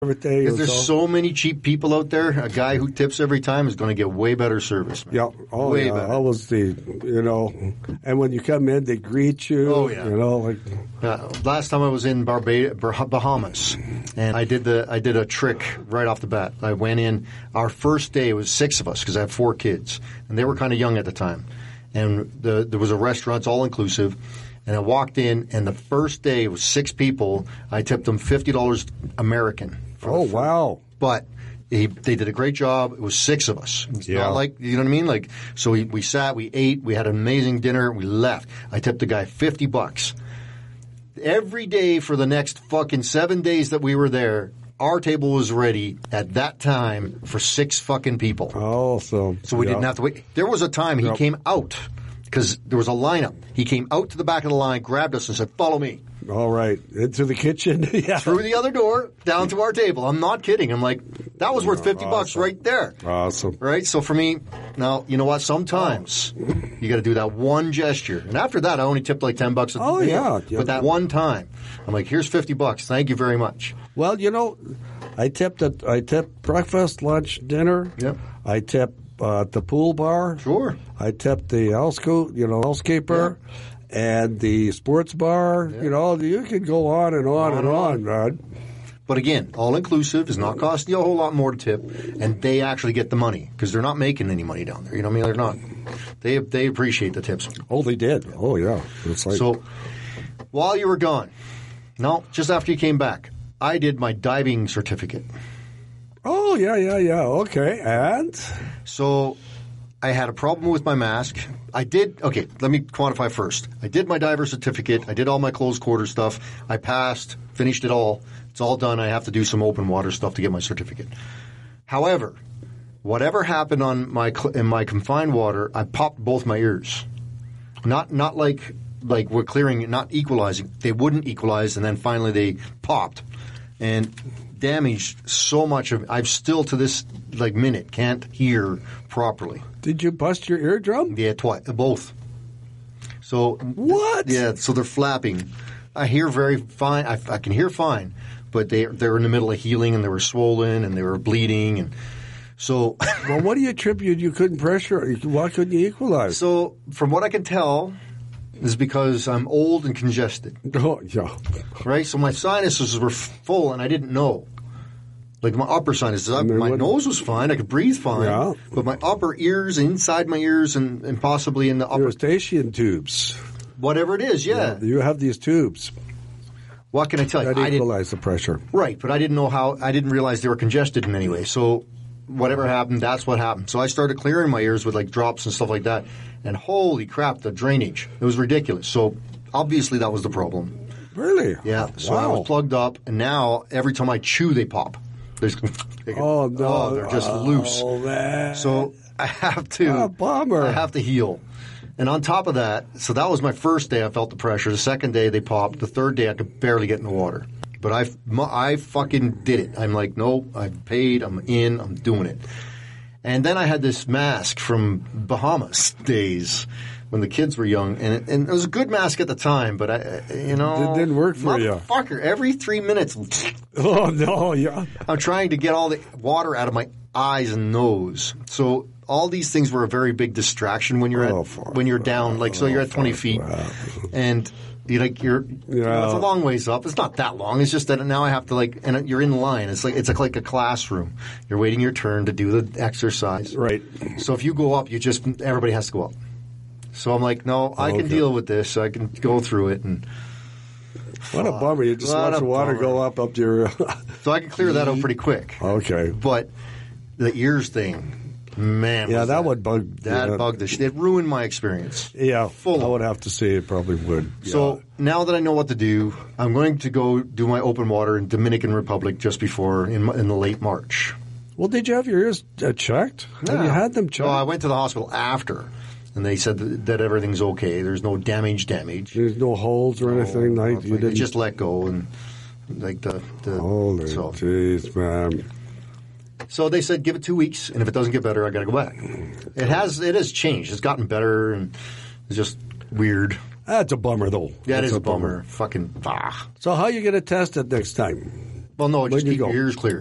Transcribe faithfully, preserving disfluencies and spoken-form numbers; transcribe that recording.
everything. Because there's all... so many cheap people out there. A guy who tips every time is going to get way better service. Man. Yeah, oh way yeah, better. Always the you know, and when you come in, they greet you. Oh yeah, you know, like uh, last time I was in Barbados, Bahamas, and I did the I did a trick right off the bat. I went in. Our first day, it was six of us because I have four kids, and they were kind of young at the time. And the, there was a restaurant, it's all inclusive. And I walked in, and the first day it was six people. I tipped them fifty dollars American. Oh, the, wow. But he, they did a great job. It was six of us. It's yeah. not like, you know what I mean? Like, so we, we sat, we ate, we had an amazing dinner, we left. I tipped the guy fifty bucks. Every day for the next fucking seven days that we were there, our table was ready at that time for six fucking people. Oh, so. So we yeah. didn't have to wait. There was a time he yep. came out because there was a lineup. He came out to the back of the line, grabbed us, and said, "Follow me." All right. Into the kitchen. yeah. Through the other door, down to our table. I'm not kidding. I'm like, that was worth fifty awesome. bucks right there. Awesome. Right? So for me, now, you know what? Sometimes you got to do that one gesture. And after that, I only tipped like ten bucks a Oh, day. yeah. yeah. But that one time, I'm like, here's fifty bucks. Thank you very much. Well, you know, I tipped at, I tipped breakfast, lunch, dinner. Yep. I tipped uh, at the pool bar. Sure. I tipped the houseco- you know, housekeeper. Yeah. And the sports bar, yeah. you know, you can go on and on, on and on, on, Rod. But again, all-inclusive is not costing you a whole lot more to tip, and they actually get the money because they're not making any money down there. You know what I mean? They're not. They they appreciate the tips. Oh, they did. Oh, yeah. It's like... So while you were gone, no, just after you came back, I did my diving certificate. Oh, yeah, yeah, yeah. Okay. And? So I had a problem with my mask. I did – okay, let me quantify first. I did my diver certificate. I did all my closed quarter stuff. I passed, finished it all. It's all done. I have to do some open water stuff to get my certificate. However, whatever happened on my in my confined water, I popped both my ears. Not not like like we're clearing it, not equalizing. They wouldn't equalize, and then finally they popped and damaged so much of – I've still to this like minute can't hear properly. Did you bust your eardrum? Yeah, twice, both. So what? Yeah, so they're flapping. I hear very fine. I, I can hear fine, but they they're in the middle of healing, and they were swollen, and they were bleeding, and so. Well, what do you attribute? You couldn't pressure. Why couldn't you equalize? So, from what I can tell, is because I'm old and congested. Oh yeah. Right. So my sinuses were full, and I didn't know. Like my upper sinuses, I, my nose was fine. I could breathe fine. Yeah. But my upper ears, inside my ears, and, and possibly in the upper Eustachian tubes. Whatever it is, yeah. yeah. You have these tubes. What can I tell you? That equalize the pressure. Right, but I didn't know how. I didn't realize they were congested in any way. So whatever happened, that's what happened. So I started clearing my ears with like drops and stuff like that. And holy crap, the drainage. It was ridiculous. So obviously that was the problem. Really? Yeah. So wow. I was plugged up, and now every time I chew, they pop. There's, they can, oh, no. Oh, they're just oh, loose. Man. So I have to. Oh, bummer. I have to heal. And on top of that, so that was my first day I felt the pressure. The second day they popped. The third day I could barely get in the water. But I, I fucking did it. I'm like, no, I've paid. I'm in. I'm doing it. And then I had this mask from Bahamas days when the kids were young. And it, and it was a good mask at the time, but, I, you know. It didn't work for you. Motherfucker, every three minutes. Oh, no, yeah. I'm trying to get all the water out of my eyes and nose. So all these things were a very big distraction when you're at, oh, when you're down. Like, so oh, you're at twenty feet. And you like you're, yeah. you know, it's a long ways up. It's not that long. It's just that now I have to like, and you're in line. It's like it's like, like a classroom. You're waiting your turn to do the exercise. Right. So if you go up, you just everybody has to go up. So I'm like, no, I okay. can deal with this. I can go through it. And what a bummer! You just watch the water bummer. go up up to your. So I can clear that out pretty quick. Okay. But the ears thing. Man, yeah, that, that would bug. That yeah. bugged the shit. It ruined my experience. Yeah, full. I would have to say it probably would. Yeah. So now that I know what to do, I'm going to go do my open water in Dominican Republic just before in, in the late March. Well, did you have your ears uh, checked? No. Have you had them checked? Well, I went to the hospital after, and they said that, that everything's okay. There's no damage. Damage. There's no holes or anything. No, like you didn't just let go and like the. the Holy so. jeez, man. So they said, give it two weeks, and if it doesn't get better, I got to go back. It has, it has changed. It's gotten better, and it's just weird. That's a bummer, though. Yeah, it That's is a bummer. bummer. Fucking ah. So how are you going to test it next time? Well, no, just when you keep go. your ears clear.